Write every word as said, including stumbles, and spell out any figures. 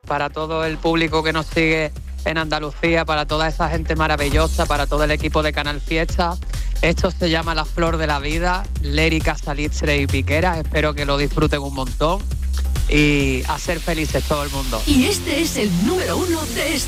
para todo el público que nos sigue en Andalucía, para toda esa gente maravillosa, para todo el equipo de Canal Fiesta. Esto se llama La Flor de la Vida, Lérica, Salitre y Piqueras. Espero que lo disfruten un montón y a ser felices todo el mundo. Y este es el número uno de este